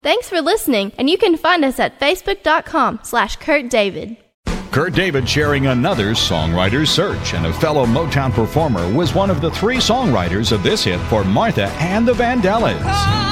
Thanks for listening, and you can find us at facebook.com/KurtDavid. Kurt David sharing another songwriter's search, and a fellow Motown performer was one of the 3 songwriters of this hit for Martha and the Vandellas.